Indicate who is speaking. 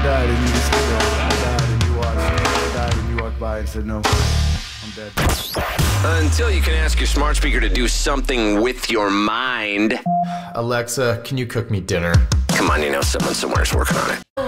Speaker 1: died and you just said no. I died and you watched. I died and you walked by and said no. I'm dead.
Speaker 2: Until you can ask your smart speaker to do something with your mind.
Speaker 3: Alexa, can you cook me dinner?
Speaker 2: Come on, you know someone somewhere's working on it.